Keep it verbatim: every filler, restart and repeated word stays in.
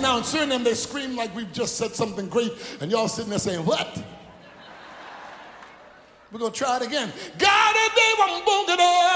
now in Suriname, they scream like we've just said something great, and y'all sitting there saying, what? We're going to try it again. God, they want